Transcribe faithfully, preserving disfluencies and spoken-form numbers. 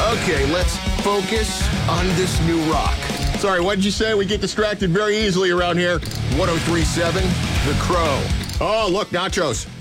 Okay, let's focus on this new rock. Sorry, what did you say? We get distracted very easily around here. one oh three point seven, The Crow. Oh, look, nachos.